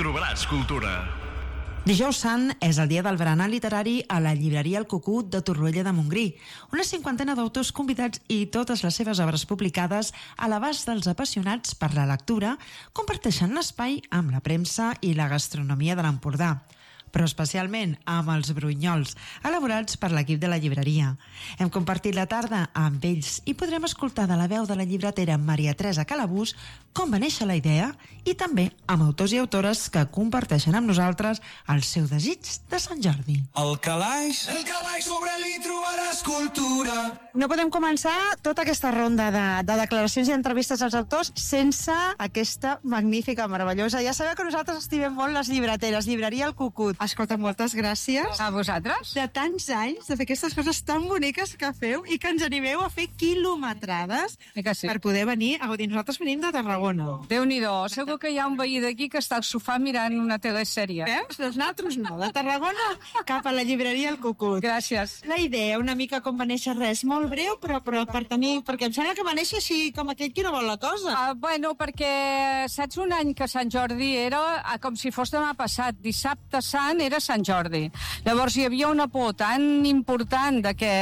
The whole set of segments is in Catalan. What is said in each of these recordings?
trobaràs cultura. Dijous Sant és el dia del berenar literari a la llibreria El Cucut de Torroella de Montgrí. Una cinquantena d'autors convidats i totes les seves obres publicades a l'abast dels apassionats per la lectura comparteixen l'espai amb la premsa i la gastronomia de l'Empordà, però especialment amb els brunyols, elaborats per l'equip de la llibreria. Hem compartit la tarda amb ells i podrem escoltar de la veu de la llibretera Maria Teresa Calabús com va néixer la idea i també amb autors i autores que comparteixen amb nosaltres el seu desig de Sant Jordi. El calaix sobre li trobaràs cultura. No podem començar tota aquesta ronda de declaracions i entrevistes als autors sense aquesta magnífica, meravellosa. Ja sabeu que nosaltres estimem molt les llibreteres, llibreria El Cucut. Escolta, moltes gràcies. A vosaltres. De tants anys, de fer aquestes coses tan boniques que feu i que ens animeu a fer quilometrades per poder venir a gaudir. Nosaltres venim de Tarragona. Déu-n'hi-do, segur que hi ha un veí d'aquí que està al sofà mirant una telesèrie. Veus? Doncs nosaltres no. De Tarragona cap a la llibreria El Cucut. Gràcies. La idea, una mica com va néixer res, molt breu, però per tenir... Perquè em sembla que va néixer així com aquell qui no vol la cosa. Bueno, perquè saps un any que Sant Jordi era com si fos demà passat. Dissabte Sant era Sant Jordi. Llavors hi havia una por tan important de que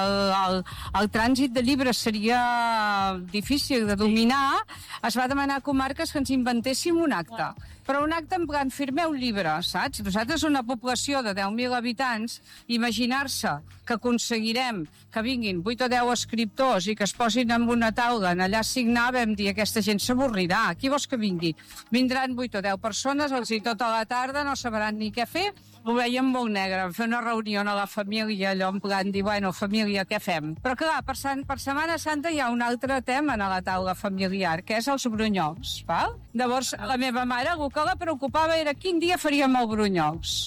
el trànsit de llibres seria difícil de dominar, es va demanar a comarques que ens inventéssim un acte. Però un acte en plan, firmeu llibre, saps? Nosaltres, una població de 10.000 habitants, imaginar-se que aconseguirem que vinguin 8 o 10 escriptors i que es posin en una taula en allà a signar, vam dir, aquesta gent s'avorrirà, qui vols que vingui? Vindran 8 o 10 persones, els hi tota la tarda, no sabran ni què fer, ho veiem molt negre, fer una reunió a la família, allò en plan dir, bueno, família, què fem? Però clar, per Setmana Santa hi ha un altre tema a la taula familiar, que és els brunyols, val? Llavors, la meva mare, el que la preocupava era quin dia faríem el brunyols.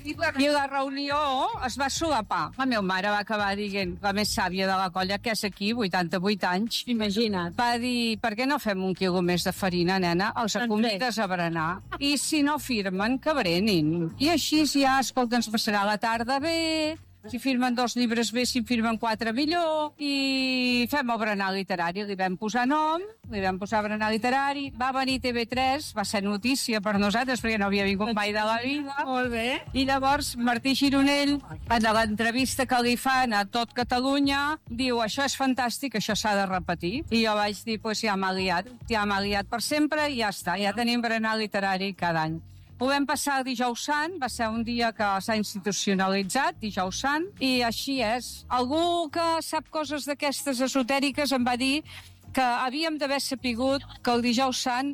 I la reunió es va solapar. La meva mare va acabar dient, la més sàvia de la colla, que és aquí, 88 anys. Imagina't. Va dir, per què no fem un quilo més de farina, nena? Els convides a berenar. I si no firmen, que berenin. I així ja, escolta, ens passarà la tarda bé, si firmen 2 llibres bé, si firmen 4 millor, i fem el berenar literari. Li vam posar nom, li vam posar berenar literari, va venir TV3, va ser notícia per nosaltres perquè no havia vingut mai de la vida. Molt bé. I llavors Martí Gironell, en l'entrevista que li fan a tot Catalunya, diu, això és fantàstic, això s'ha de repetir. I jo vaig dir, pues ja m'ha liat per sempre i ja està, ja tenim berenar literari cada any. Ho vam passar el Dijous Sant, va ser un dia que s'ha institucionalitzat, Dijous Sant, i així és. Algú que sap coses d'aquestes esotèriques em va dir que havíem d'haver sapigut que el Dijous Sant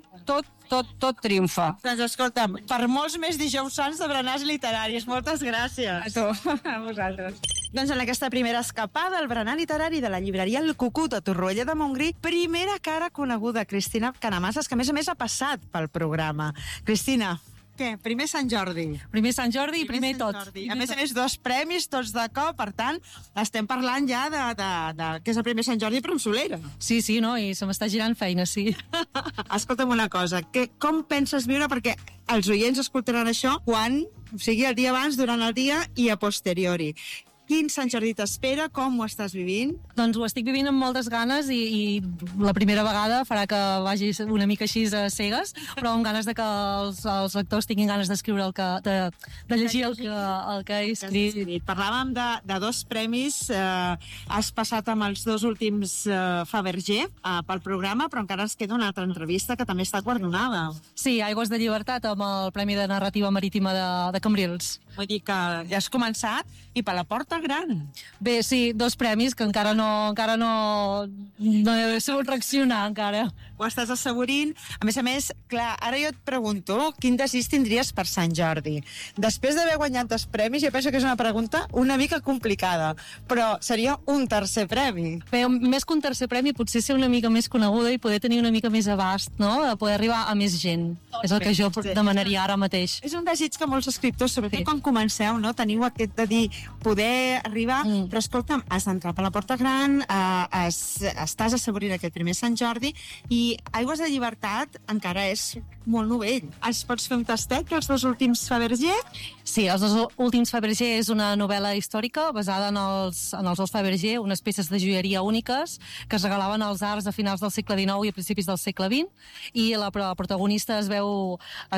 tot triomfa. Doncs escolta'm, per molts més Dijous Sants de berenars literaris. Moltes gràcies. A tu, a vosaltres. Doncs en aquesta primera escapada al berenar literari de la llibreria El Cucut a Torroella de Montgrí, primera cara coneguda, Cristina Canamasses, que a més ha passat pel programa. Cristina, què? Primer Sant Jordi. Primer Sant Jordi i primer tot. A més, 2 premis, tots de cop, per tant, estem parlant ja de que és el primer Sant Jordi, però amb solera. Sí, no, i se m'està girant feina, sí. Escolta'm una cosa, com penses viure, perquè els oients escoltaran això quan, o sigui, el dia abans, durant el dia i a posteriori. Quin Sant Jordi t'espera? Com ho estàs vivint? Doncs ho estic vivint amb moltes ganes i la primera vegada farà que vagi una mica així a cegues, però amb ganes de que els lectors tinguin ganes d'escriure de llegir el que he escrit. Parlàvem de 2 premis, has passat amb els 2 últims Fabergé pel programa, però encara ens queda una altra entrevista que també està guardonada. Sí, Aigües de Llibertat amb el Premi de Narrativa Marítima de Cambrils. Vull dir que ja has començat i per la porta gran. Bé, sí, 2 premis que encara no he sabut reaccionar encara. Ho estàs assaborint. A més, clar, ara jo et pregunto quin desig tindries per Sant Jordi. Després d'haver guanyat 2 premis, jo penso que és una pregunta una mica complicada, però seria un tercer premi. Bé, més que un tercer premi, potser ser una mica més coneguda i poder tenir una mica més abast, no? De poder arribar a més gent. És el que jo demanaria ara mateix. És un desig que molts escriptors, sobretot quan comenceu, no? Teniu aquest de dir, poder arribar, però escolta'm, has d'entrar per la porta gran, estàs assaborint aquest primer Sant Jordi i I Aigües de llibertat encara és molt novell. Ens pots fer un tastet dels 2 últims Fabergé? Sí, els 2 últims Fabergé és una novel·la històrica basada en els 2 Fabergé, unes peces de joieria úniques que es regalaven als arts a finals del segle XIX i a principis del segle XX, i la protagonista es veu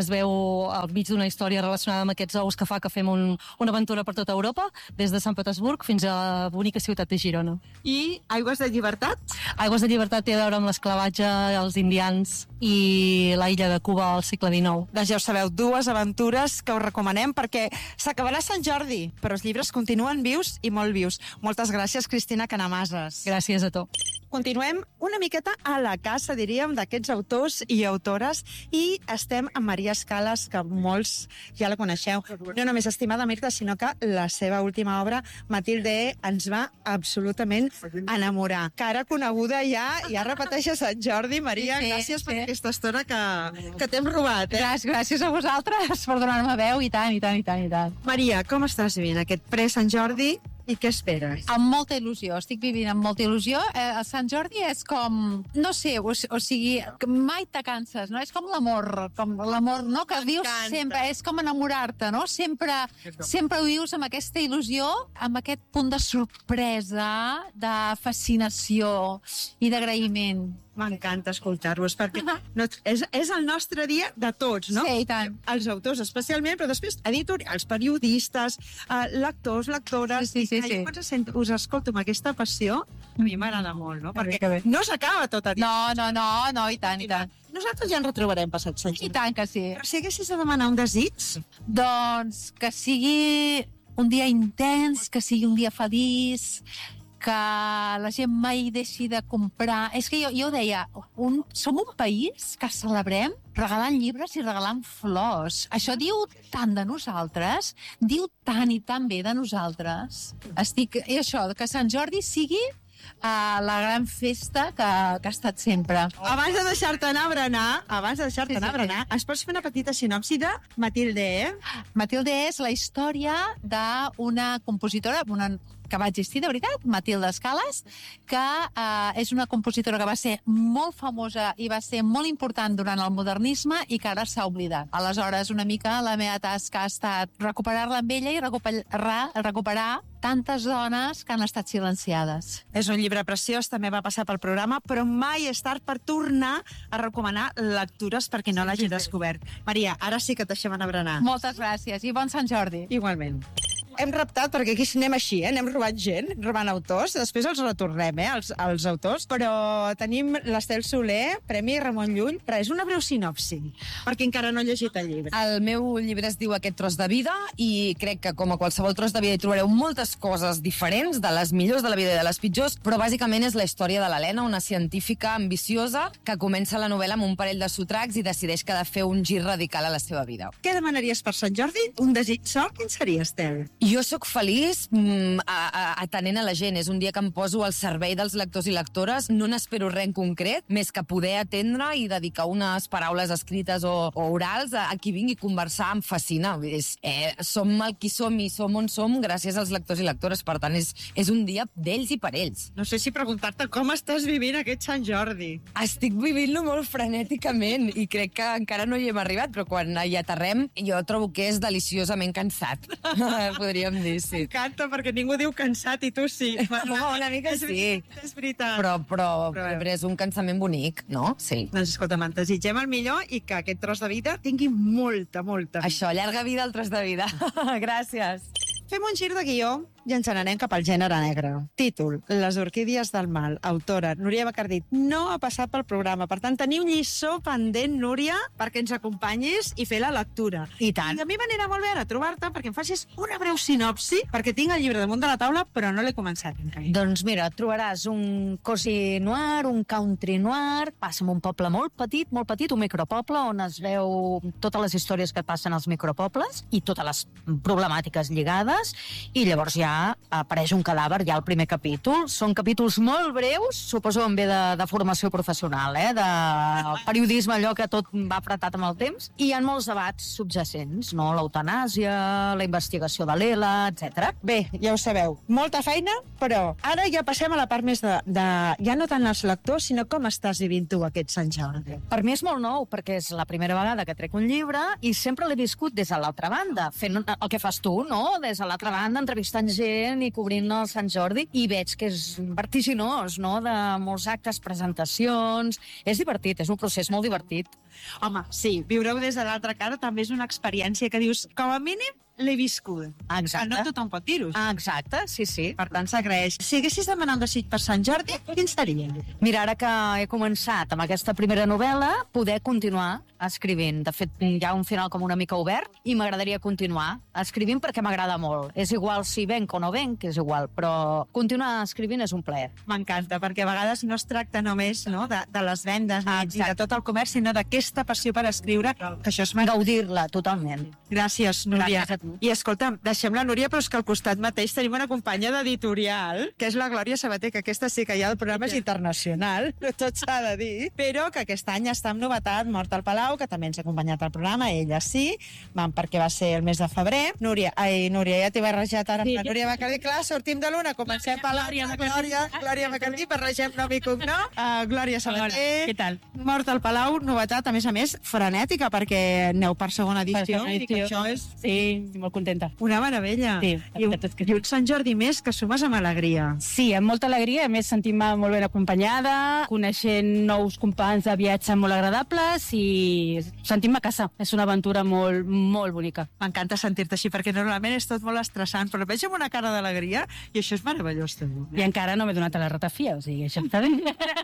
al mig d'una història relacionada amb aquests ous que fa que fem una aventura per tota Europa, des de Sant Petersburg fins a la bonica ciutat de Girona. I Aigües de llibertat? Aigües de llibertat té a veure amb l'esclavatge, els indians i la illa de Cuba al segle XIX. Doncs ja ho sabeu, 2 aventures que us recomanem perquè s'acabarà Sant Jordi, però els llibres continuen vius i molt vius. Moltes gràcies, Cristina Canamases. Gràcies a tu. Continuem una miqueta a la casa, diríem, d'aquests autors i autores, i estem amb Maria Escales, que molts ja la coneixeu. No només Estimada Mirta, sinó que la seva última obra, Matilde, ens va absolutament enamorar. Cara coneguda ja repeteix a Sant Jordi. Maria, gràcies per aquesta estona que t'hem robat. Gràcies a vosaltres per donar-me veu, i tant. Maria, com estàs vivint aquest pre-Sant Jordi? I què esperes? Amb molta il·lusió, estic vivint amb molta il·lusió. El Sant Jordi és com, no sé, o sigui, mai te canses, no? És com l'amor, no? Que vius sempre, és com enamorar-te, no? Sempre ho vius amb aquesta il·lusió, amb aquest punt de sorpresa, de fascinació i d'agraïment. M'encanta escoltar-vos, perquè és el nostre dia de tots, no? Sí, i tant. Els autors especialment, però després editorials, periodistes, lectors, lectores... Sí. Quan us escolto amb aquesta passió, a mi m'agrada molt, no? Perquè no s'acaba tot a dir. No, i tant. Nosaltres ja ens retrobarem passat Sant Jordi. I tant que sí. Però si haguessis de demanar un desig... Doncs que sigui un dia intens, que sigui un dia feliç, que la gent mai deixi de comprar... És que jo deia, som un país que celebrem regalant llibres i regalant flors. Això diu tant de nosaltres, diu tant i tan bé de nosaltres. I això, que Sant Jordi sigui la gran festa que ha estat sempre. Abans de deixar-te anar a berenar, ens pots fer una petita sinopsi de Matilde, Matilde és la història d'una compositora, que va existir, de veritat, Matilde Escales, que és una compositora que va ser molt famosa i va ser molt important durant el modernisme i que ara s'ha oblidat. Aleshores, una mica la meva tasca ha estat recuperar-la amb ella i recuperar tantes dones que han estat silenciades. És un llibre preciós, també va passar pel programa, però mai és tard per tornar a recomanar lectures perquè no l'hagi descobert. Maria, ara sí que et deixem anar a berenar. Moltes gràcies i bon Sant Jordi. Igualment. Hem reptat, perquè aquí anem així, anem robant gent, robant autors, després els retornem, els autors, però tenim l'Estel Soler, Premi Ramon Llull. Res, una breu sinopsi, perquè encara no he llegit el llibre. El meu llibre es diu Aquest tros de vida i crec que, com a qualsevol tros de vida, hi trobareu moltes coses diferents, de les millors de la vida i de les pitjors, però bàsicament és la història de l'Helena, una científica ambiciosa que comença la novel·la amb un parell de sotracs i decideix que ha de fer un gir radical a la seva vida. Què demanaries per Sant Jordi? Un desig sol? Quin seria, Estel? Jo sóc feliç atenent a la gent. És un dia que em poso al servei dels lectors i lectores. No n'espero res en concret, més que poder atendre i dedicar unes paraules escrites o orals a qui vingui a conversar. Em fascina. Som el qui som i som on som gràcies als lectors i lectores. Per tant, és un dia d'ells i per ells. No sé si preguntar-te com estàs vivint aquest Sant Jordi. Estic vivint-lo molt frenèticament i crec que encara no hi hem arribat, però quan hi aterrem jo trobo que és deliciosament cansat. Podríem dir. Sí. M'encanta, perquè ningú diu cansat i tu sí. Una mica sí. És veritat. Però és un cansament bonic, no? Sí. Doncs escolta, et desitgem el millor i que aquest tros de vida tingui molta vida. Això, llarga vida al tros de vida. Gràcies. Fem un gir de guió i ens n'anem cap al gènere negre. Títol: Les orquídies del mal. Autora: Núria Bacardí. No ha passat pel programa, per tant, teniu lliçó pendent, Núria, perquè ens acompanyis i fer la lectura. I tant. I a mi m'anirà molt bé ara trobar-te perquè em facis una breu sinopsi, perquè tinc el llibre damunt de la taula, però no l'he començat encara. Doncs mira, trobaràs un cozy noir, un country noir, passa en un poble molt petit, un micropoble, on es veu totes les històries que passen als micropobles i totes les problemàtiques lligades, i llavors hi ha ja apareix un cadàver ja al primer capítol. Són capítols molt breus, suposo en ve de formació professional, de periodisme, allò que tot va apretat amb el temps, i hi ha molts debats subjacents, no? L'eutanàsia, la investigació de l'ELA, etc. Bé, ja ho sabeu, molta feina, però ara ja passem a la part més de ja no tant els lectors, sinó com estàs vivint tu aquest Sant Jordi. Per mi és molt nou, perquè és la primera vegada que trec un llibre i sempre l'he viscut des de l'altra banda, fent el que fas tu, no? Des de l'altra banda, entrevistant gent i cobrint el Sant Jordi, i veig que és vertiginós, no? De molts actes, presentacions... És divertit, és un procés molt divertit. Home, sí, viure-ho des de l'altra cara també és una experiència que dius, com a mínim, l'he viscut. Exacte. No tothom pot dir-ho. Exacte, sí, sí. Per tant, s'agraeix. Si haguessis de demanar un desig per Sant Jordi, quin seria? Mira, ara que he començat amb aquesta primera novel·la, poder continuar escrivint. De fet, hi ha un final com una mica obert i m'agradaria continuar escrivint perquè m'agrada molt. És igual si venc o no venc, és igual, però continuar escrivint és un plaer. M'encanta, perquè a vegades no es tracta només de les vendes i de tot el comerç, sinó d'aquesta passió per escriure, que això és gaudir-la totalment. Gràcies, Núria. Gràcies a tu. I escolta'm, deixem la Núria, però és que al costat mateix tenim una companya d'editorial, que és la Glòria Sabater, que aquesta sí que ja el programa és internacional, tot s'ha de dir, però que aquest any està amb novetat, Mort al Palau, que també ens ha acompanyat al programa, ella sí, perquè va ser el mes de febrer. Núria, ja t'he barrejat ara amb la Núria Bacardí. Clar, sortim de l'una, comencem per l'altra. Glòria Bacardí, barregem nom i cognom. Glòria Sabater. Què tal? Mort al Palau, novetat, a més, frenètica, perquè aneu per segona edició. I que això és... Sí, molt contenta. Una meravella. Sí, I un Sant Jordi més que sumes amb alegria. Sí, amb molta alegria, a més sentim-me molt ben acompanyada, coneixent nous companys de viatge molt agradables i sentim-me a casa. És una aventura molt, molt bonica. M'encanta sentir-te així, perquè normalment és tot molt estressant, però veig amb una cara d'alegria i això és meravellós, també. I encara no m'he donat a la ratafia, o sigui, això està bé.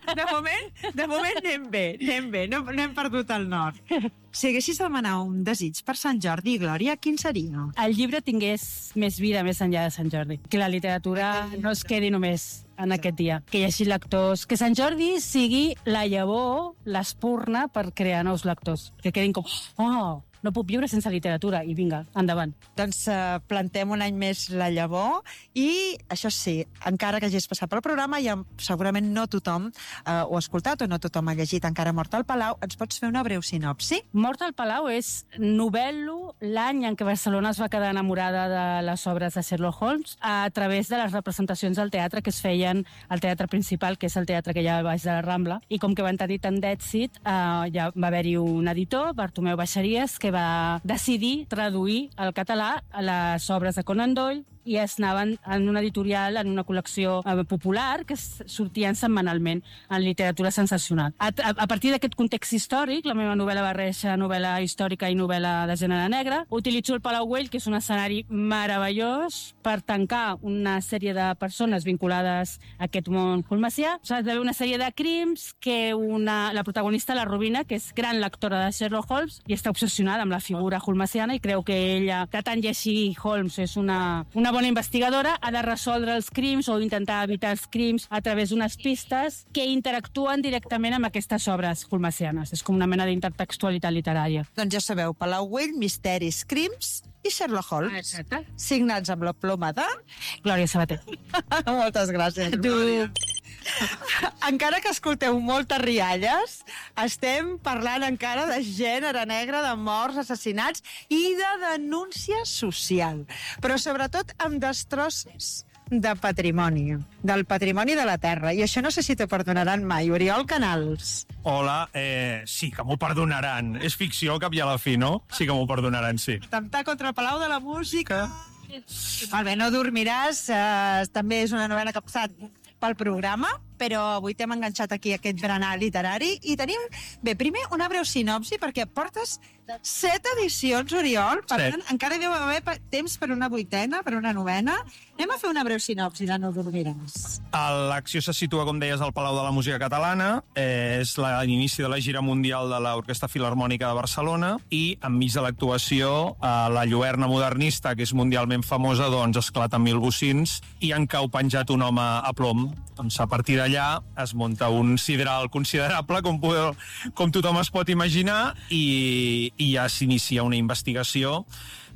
De moment anem bé, no hem perdut el nord. Si haguessis de demanar un desig per Sant Jordi, Glòria, quin seria? El llibre tingués més vida més enllà de Sant Jordi. Que la literatura no es quedi només en aquest dia. Que hi hagi lectors. Que Sant Jordi sigui la llavor, l'espurna per crear nous lectors. Que quedin com, oh, no puc viure sense literatura, i vinga, endavant. Doncs plantem un any més la llavor i, això sí, encara que hagis passat pel programa, ja segurament no tothom ho ha escoltat o no tothom ha llegit encara Mort al Palau, ens pots fer una breu sinopsi? Mort al Palau és novel·lo l'any en què Barcelona es va quedar enamorada de les obres de Sherlock Holmes a través de les representacions del teatre que es feien al teatre principal, que és el teatre que hi ha baix de la Rambla, i com que van tenir tant d'èxit, ja va haver-hi un editor, Bartomeu Baixeries, que va decidir traduir al català les obres de Conan Doyle i es anaven en una editorial, en una col·lecció popular que sortien setmanalment en literatura sensacional. A partir d'aquest context històric, la meva novel·la barreja novel·la històrica i novel·la de gènere negre, utilitzo el Palau Güell, que és un escenari meravellós, per tancar una sèrie de persones vinculades a aquest món holmesià. S'ha de veure una sèrie de crims que la protagonista, la Rubina, que és gran lectora de Sherlock Holmes i està obsessionada amb la figura holmesiana i creu que ella, que tant llegir Holmes és una bona investigadora, ha de resoldre els crims o intentar evitar els crims a través d'unes pistes que interactuen directament amb aquestes obres holmesianes. És com una mena d'intertextualitat literària. Doncs ja sabeu, Palau Güell, misteris, crims i Sherlock Holmes. Exacte. Signats amb la ploma de... Glòria Sabater. Moltes gràcies. Encara que escolteu moltes rialles, estem parlant encara de gènere negre, de morts, assassinats i de denúncia social. Però sobretot amb destrosses de patrimoni, del patrimoni de la terra. I això no sé si t'ho perdonaran mai. Oriol Canals. Hola, sí que m'ho perdonaran. És ficció, cap i a la fi, no? Sí que m'ho perdonaran, sí. Atemptar contra el Palau de la Música. Molt bé, no dormiràs. També és una novel·la que ha passat pel programa, però avui t'hem enganxat aquí aquest berenar literari i tenim, bé, primer una breu sinopsi perquè portes 7 edicions, Oriol, per tant encara deu haver temps per una 8ª, per una 9ª. Anem a fer una breu sinopsi de No dormiràs. L'acció se situa, com deies, al Palau de la Música Catalana, és l'inici de la gira mundial de l'Orquestra Filharmònica de Barcelona i enmig de l'actuació la lluerna modernista, que és mundialment famosa, doncs esclata mil bocins i en cau penjat un home a plom. Doncs a partir d'allà es munta un sidral considerable, com tothom es pot imaginar, i ja s'inicia una investigació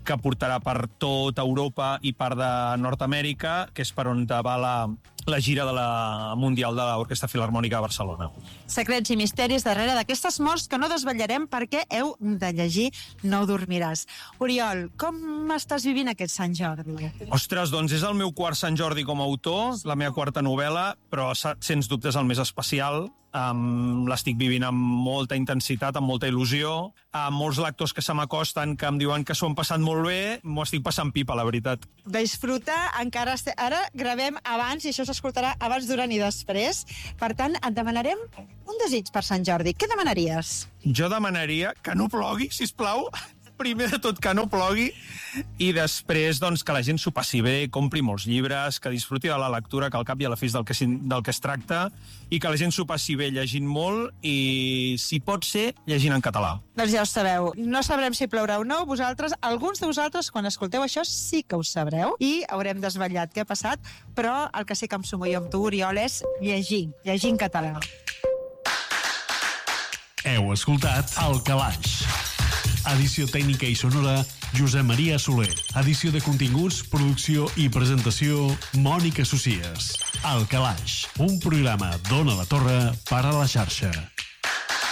que portarà per tota Europa i part de Nord-Amèrica, que és per on va la gira de la Mundial de l'Orquestra Filharmònica de Barcelona. Secrets i misteris darrere d'aquestes morts que no desvetllarem perquè heu de llegir No dormiràs. Oriol, com estàs vivint aquest Sant Jordi? Ostres, doncs és el meu quart Sant Jordi com a autor, la meva quarta novel·la, però sens dubte és el més especial. L'estic vivint amb molta intensitat, amb molta il·lusió. Molts lectors que se m'acosten, que em diuen que s'ho han passat molt bé, m'ho estic passant pipa, la veritat. Disfruta, encara ara gravem abans i això s'escoltarà abans, durant i després. Per tant, et demanarem un desig per Sant Jordi. Què demanaries? Jo demanaria que no plogui, sisplau. Primer de tot, que no plogui, i després doncs, que la gent s'ho passi bé, compri molts llibres, que disfruti de la lectura, que al cap i a la fi és del que es tracta, i que la gent s'ho passi bé llegint molt i, si pot ser, llegint en català. Doncs ja ho sabeu. No sabrem si plourà o no. Vosaltres, alguns de vosaltres, quan escolteu això, sí que ho sabreu i haurem desvetllat què ha passat, però el que sí que em sumo jo amb tu, Oriol, és llegir en català. Heu escoltat El Calaix. Edició tècnica i sonora, Josep Maria Soler. Edició de continguts, producció i presentació, Mònica Socies. El Calaix, un programa d'Ona la Torre per a la xarxa.